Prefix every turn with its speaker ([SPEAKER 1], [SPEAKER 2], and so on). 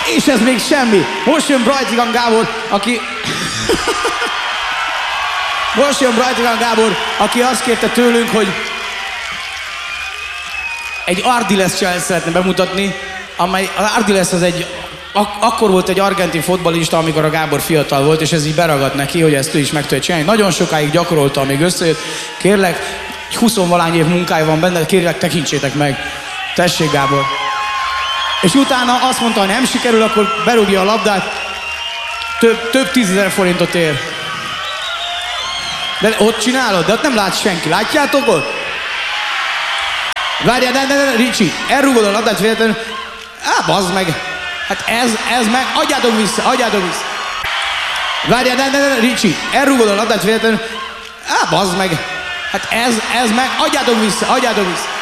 [SPEAKER 1] És ez még semmi. Most jön Brajtigan Gábor, aki... Most jön Brajtigan Gábor, aki azt kérte tőlünk, hogy egy Ardiles challenge szeretne bemutatni, amely az Ardiles az egy... Akkor volt egy argentin fotballista, amikor a Gábor fiatal volt, és ez így beragadt neki, hogy ezt ő is meg tudja csinálni. Nagyon sokáig gyakorolta, amíg összejött. Kérlek, 20-valány év munkája van benne, kérlek, tekintsétek meg. Tessék, Gábor. És utána azt mondta, ha nem sikerül, akkor berúgja a labdát. Több 10 000 forintot ér. De ott csinálod, de ott nem lát senki. Látjátok ott? Várjál, de, Ricsi, elrúgod a labdát véletlenül. Bazd meg. Hát ez meg, adjátok vissza. Várjál, de, Ricsi, elrúgod a labdát véletlenül. Bazd meg. Hát ez meg, adjátok vissza.